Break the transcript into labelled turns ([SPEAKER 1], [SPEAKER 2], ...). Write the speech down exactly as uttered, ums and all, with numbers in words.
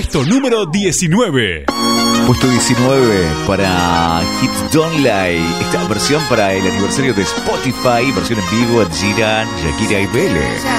[SPEAKER 1] Puesto número diecinueve.
[SPEAKER 2] Puesto diecinueve para Hips Don't Lie. Esta versión para el aniversario de Spotify. Versión en vivo, Ed Sheeran, Shakira y Vélez.